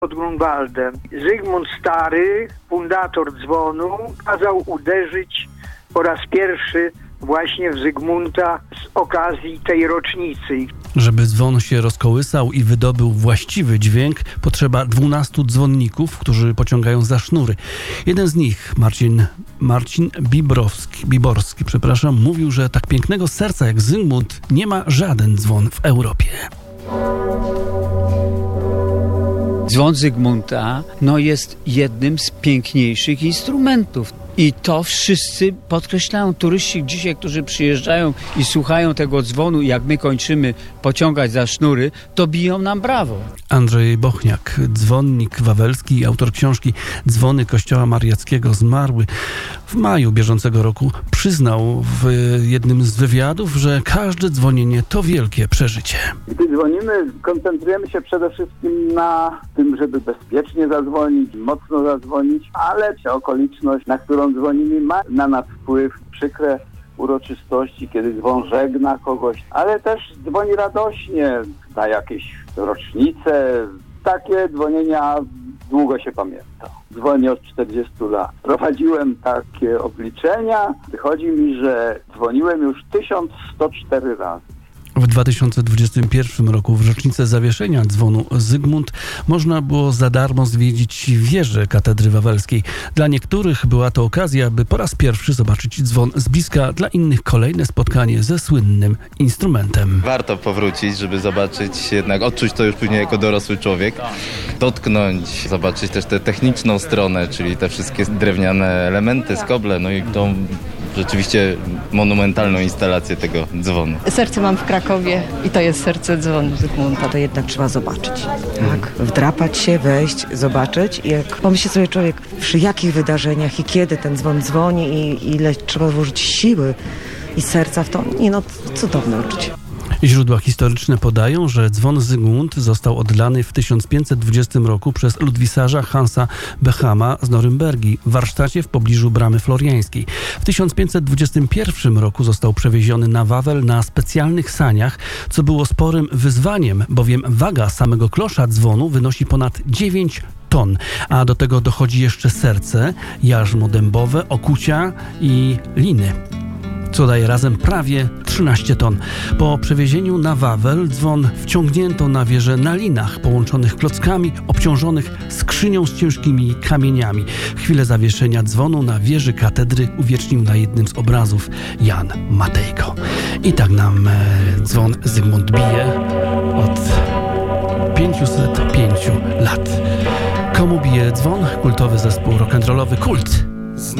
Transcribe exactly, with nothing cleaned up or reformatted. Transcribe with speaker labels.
Speaker 1: pod Grunwaldem. Zygmunt Stary, fundator dzwonu, kazał uderzyć po raz pierwszy właśnie w Zygmunta z okazji tej rocznicy.
Speaker 2: Żeby dzwon się rozkołysał i wydobył właściwy dźwięk, potrzeba dwunastu dzwonników, którzy pociągają za sznury. Jeden z nich, Marcin, Marcin Bibrowski, Biborski, przepraszam, mówił, że tak pięknego serca jak Zygmunt nie ma żaden dzwon w Europie.
Speaker 3: Dzwon Zygmunta no, jest jednym z piękniejszych instrumentów. I to wszyscy podkreślają. Turyści dzisiaj, którzy przyjeżdżają i słuchają tego dzwonu, jak my kończymy pociągać za sznury, to biją nam brawo.
Speaker 2: Andrzej Bochniak, dzwonnik wawelski, autor książki Dzwony Kościoła Mariackiego, zmarły w maju bieżącego roku, przyznał w jednym z wywiadów, że każde dzwonienie to wielkie przeżycie.
Speaker 4: Gdy dzwonimy, koncentrujemy się przede wszystkim na tym, żeby bezpiecznie zadzwonić, mocno zadzwonić, ale okoliczność, na którą dzwonimy, ma na nas wpływ. Przykre uroczystości, kiedy dzwon żegna kogoś, ale też dzwoni radośnie na jakieś rocznice. Takie dzwonienia długo się pamięta. Dzwonię od czterdziestu lat. Prowadziłem takie obliczenia. Wychodzi mi, że dzwoniłem już tysiąc sto cztery razy.
Speaker 2: W dwa tysiące dwudziestym pierwszym roku, w rocznicę zawieszenia dzwonu Zygmunt, można było za darmo zwiedzić wieżę katedry wawelskiej. Dla niektórych była to okazja, by po raz pierwszy zobaczyć dzwon z bliska, dla innych kolejne spotkanie ze słynnym instrumentem.
Speaker 5: Warto powrócić, żeby zobaczyć, jednak odczuć to już później jako dorosły człowiek, dotknąć, zobaczyć też tę techniczną stronę, czyli te wszystkie drewniane elementy, skoble, no i tą rzeczywiście monumentalną instalację tego dzwonu.
Speaker 6: Serce mam w Krakowie i to jest serce dzwonu Zygmunta.
Speaker 7: To jednak trzeba zobaczyć. Tak? Wdrapać się, wejść, zobaczyć. I jak pomyśli sobie człowiek, przy jakich wydarzeniach i kiedy ten dzwon dzwoni i ile trzeba włożyć siły i serca w to, nie no, cudowne uczucie.
Speaker 2: Źródła historyczne podają, że dzwon Zygmunt został oddany w tysiąc pięćset dwudziestym roku przez ludwisarza Hansa Behama z Norymbergi w warsztacie w pobliżu Bramy Floriańskiej. W tysiąc pięćset dwudziestym pierwszym roku został przewieziony na Wawel na specjalnych saniach, co było sporym wyzwaniem, bowiem waga samego klosza dzwonu wynosi ponad dziewięć ton, a do tego dochodzi jeszcze serce, jarzmo dębowe, okucia i liny, co daje razem prawie trzynaście ton. Po przewiezieniu na Wawel dzwon wciągnięto na wieżę na linach połączonych klockami, obciążonych skrzynią z ciężkimi kamieniami. Chwilę zawieszenia dzwonu na wieży katedry uwiecznił na jednym z obrazów Jan Matejko. I tak nam e, dzwon Zygmunt bije od pięciuset pięciu lat. Komu bije dzwon? Kultowy zespół rock'n'rollowy Kult.